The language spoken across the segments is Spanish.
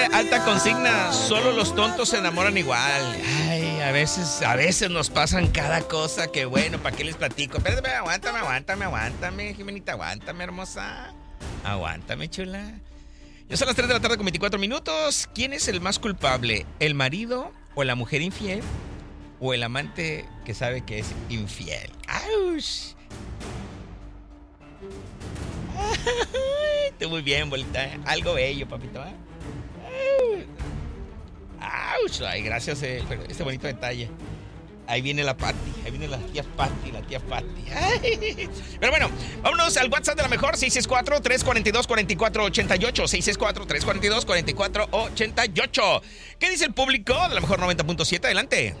Alta consigna, solo los tontos se enamoran igual. Ay, a veces nos pasan cada cosa que bueno, ¿para qué les platico? Espérate, aguántame, Jimenita, aguántame, hermosa. Aguántame, chula. Ya son las 3 de la tarde con 24 minutos. ¿Quién es el más culpable? ¿El marido o la mujer infiel? ¿O el amante que sabe que es infiel? ¡Auch! Estoy muy bien, bolita. Algo bello, papito, ¿eh? ¡Auch! Ay, gracias por este bonito detalle. Ahí viene la Pati, ahí viene la tía Pati. Ay. Pero bueno, vámonos al WhatsApp de la mejor, 664-342-4488. 664-342-4488. ¿Qué dice el público de la mejor 90.7? Adelante.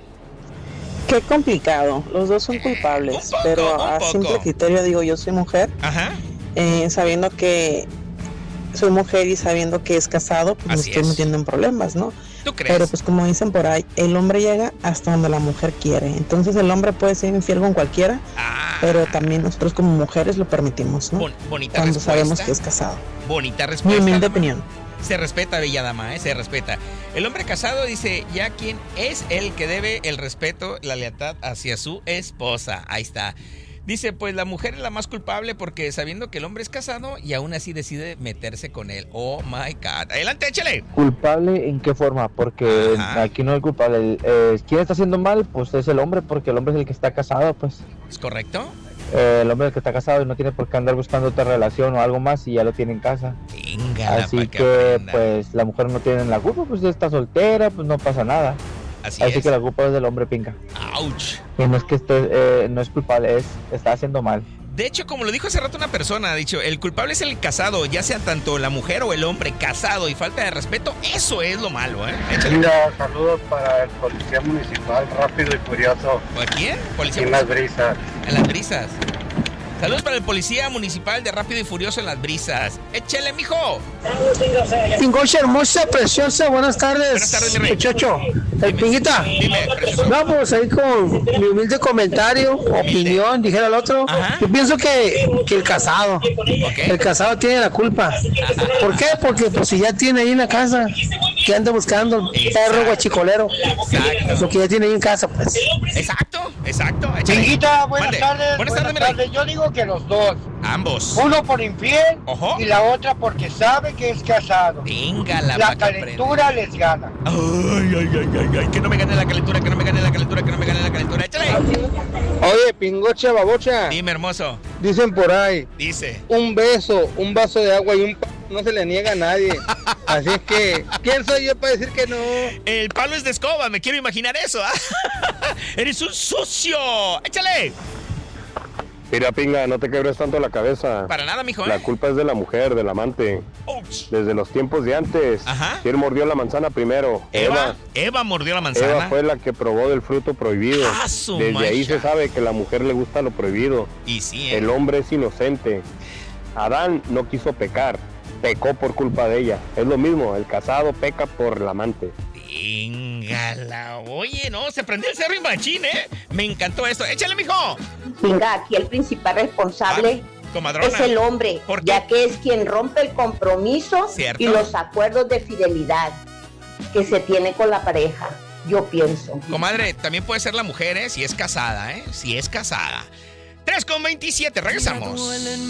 Qué complicado, los dos son culpables, pero a simple criterio digo, yo soy mujer. Ajá. Sabiendo que soy mujer y sabiendo que es casado, pues me estoy metiendo en problemas, ¿no? ¿Tú crees? Pero pues como dicen por ahí, el hombre llega hasta donde la mujer quiere. Entonces el hombre puede ser infiel con cualquiera, pero también nosotros como mujeres lo permitimos, ¿no? Bonita cuando respuesta. Sabemos que es casado. Bonita respuesta. Mi humilde opinión. Se respeta, bella dama, se respeta. El hombre casado dice, ya quien es el que debe el respeto, la lealtad hacia su esposa. Ahí está. Dice, pues la mujer es la más culpable porque sabiendo que el hombre es casado y aún así decide meterse con él. Oh my God. Adelante, échale. ¿Culpable en qué forma? Porque aquí no es culpable. ¿Quién está haciendo mal? Pues es el hombre, porque el hombre es el que está casado, pues. ¿Es correcto? El hombre es el que está casado y no tiene por qué andar buscando otra relación o algo más y ya lo tiene en casa. Así que pues la mujer no tiene la culpa, pues ya está soltera, pues no pasa nada. Así que la culpa es del hombre, pinga. Ouch. Y no es que no es culpable, está haciendo mal. De hecho, como lo dijo hace rato una persona, ha dicho, el culpable es el casado, ya sea tanto la mujer o el hombre casado y falta de respeto, eso es lo malo, ¿eh? Mira, saludos para el policía municipal, rápido y furioso. ¿Para quién? Policía en Las Brisas. En Las Brisas. Saludos para el policía municipal de Rápido y Furioso en Las Brisas. ¡Échale, mijo! Pingocha hermosa, preciosa, buenas tardes. Buenas tardes, mi rey. Muchacho, el Pinguita. Dime, precioso. Vamos ahí con mi humilde comentario, opinión, dijera el otro. Ajá. Yo pienso que el casado. Okay. El casado tiene la culpa. Ajá. ¿Por qué? Porque pues si ya tiene ahí en la casa, que anda buscando perro guachicolero. Exacto. Lo que ya tiene ahí en casa, pues. Exacto. Échale. Pinguita, buenas tardes. Buenas tardes, mi rey. Yo digo que los dos. Ambos. Uno por infiel. Ojo. Y la otra porque sabe que es casado. Venga, la calentura les gana. Ay, que no me gane la calentura, échale. Oye, pingocha, babocha. Dime, hermoso. Dicen por ahí, Dice. un beso, un vaso de agua y un no se le niega a nadie. Así es que, ¿quién soy yo para decir que no? El palo es de escoba, me quiero imaginar eso. Eres un sucio. Échale. Mira, pinga, no te quebres tanto la cabeza. Para nada, mijo. La culpa es de la mujer, del amante. Ouch. Desde los tiempos de antes. Ajá. ¿Quién mordió la manzana primero? Eva mordió la manzana. Eva fue la que probó del fruto prohibido. Desde ahí se sabe que a la mujer le gusta lo prohibido. Y sí, El hombre es inocente. Adán no quiso pecar, pecó por culpa de ella. Es lo mismo, el casado peca por el amante. Véngala. Oye, no, se prendió el cerro y machín, ¿eh? Me encantó esto. Échale, mijo. Venga, aquí el principal responsable es el hombre, ya que es quien rompe el compromiso y los acuerdos de fidelidad que se tiene con la pareja. Yo pienso. Comadre, también puede ser la mujer, ¿eh? Si es casada, ¿eh? Si es casada. 3:27, regresamos.